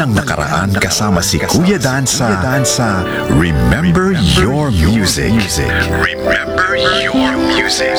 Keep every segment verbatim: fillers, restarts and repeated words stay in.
ng nakaraan kasama si Kuya Dan sa Remember Your Music. Remember Your Music.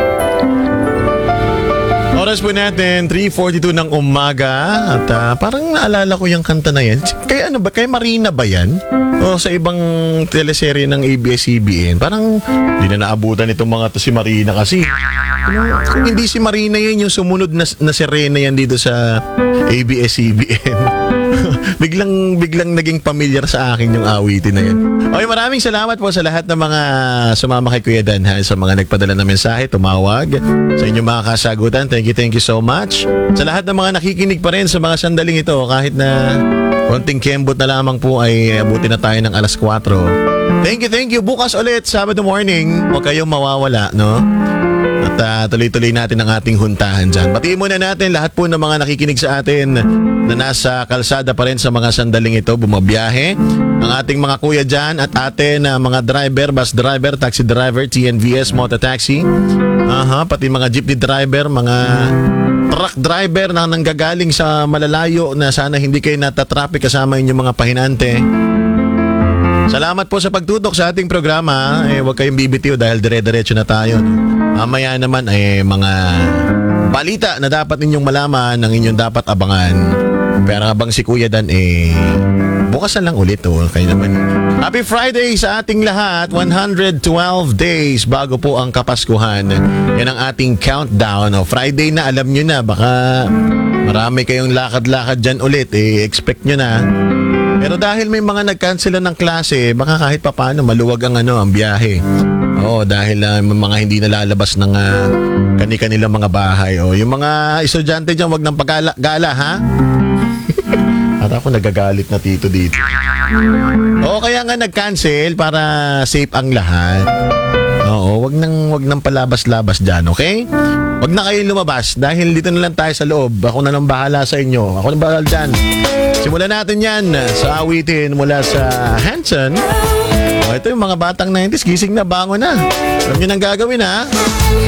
Oras po natin, three forty-two ng umaga. At ah, parang naalala ko yung kanta na yan. Kaya ano ba? Kaya Marina ba yan? O sa ibang teleserye ng A B S C B N. Parang hindi na naabutan itong mga to si Marina kasi. Kung, kung hindi si Marina yan, yung sumunod na, na Serena yan dito sa A B S C B N. biglang biglang naging pamilyar sa akin yung awitin na yan. Okay, maraming salamat po sa lahat ng mga sumama kay Kuya Dan, ha? Sa mga nagpadala ng mensahe, tumawag, sa inyong mga kasagutan. Thank you, thank you so much. Sa lahat ng mga nakikinig pa rin sa mga sandaling ito, kahit na konting kembot na lamang po ay abutin na tayo ng alas kwatro. Thank you, thank you. Bukas ulit, Sabado morning. Huwag kayong mawawala, no? At uh, tuloy-tuloy natin ang ating huntahan dyan. Batiin muna natin lahat po ng mga nakikinig sa atin na nasa kalsada pa rin sa mga sandaling ito, bumabiyahe. Ang ating mga kuya dyan at ate na mga driver, bus driver, taxi driver, T N V S, mototaxi. Aha, pati mga jeepney driver, mga truck driver na nanggagaling sa malalayo na sana hindi kayo natatraffic kasama inyong mga pahinante. Salamat po sa pagtutok sa ating programa. Eh, huwag kayong bibitiw dahil dire-diretso na tayo. Mamaya naman ay eh, mga balita na dapat ninyong malaman, ng inyong dapat abangan. Pero habang si Kuya Dan eh bukas na lang ulit oh. Kaya naman Happy Friday sa ating lahat. one hundred twelve days bago po ang Kapaskuhan. Yan ang ating countdown. Oh, Friday na, alam nyo na, baka marami kayong lakad-lakad dyan ulit. Eh, expect nyo na. Pero dahil may mga nag-cancel ng klase, baka kahit papaano maluwag ang ano, ang biyahe. Oo, dahil uh, mga hindi nalalabas ng uh, kani-kanilang mga bahay. O, yung mga estudyante dyan, wag nang pagala, ha? At ako nagagalit na tito dito. Oo, kaya nga nag-cancel para safe ang lahat. Oo, wag nang, wag nang palabas-labas dyan, okay? Wag na kayong lumabas dahil dito na lang tayo sa loob. Ako na lang bahala sa inyo. Ako na bahala dyan. Simulan natin yan sa awitin mula sa Hanson. O, ito yung mga batang nineties, gising na, bango na. Alam nyo nang gagawin, ha?